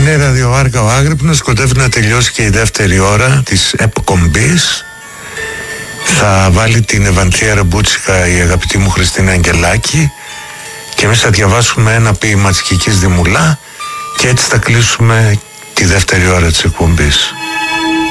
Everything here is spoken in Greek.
Είναι η ραδιοβάρκα ο Άγρυπνος, κοντεύει να τελειώσει και η δεύτερη ώρα της εκπομπής. Θα βάλει την Ευανθία Ρεμπούτσικα η αγαπητή μου Χριστίνα Αγγελάκη και εμείς θα διαβάσουμε ένα ποίημα της Κικής Δημουλά και έτσι θα κλείσουμε τη δεύτερη ώρα της εκπομπής.